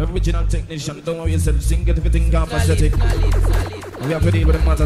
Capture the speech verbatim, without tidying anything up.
original technician. Don't worry yourself, sing it if you think I'm pathetic. We have to deal with the matter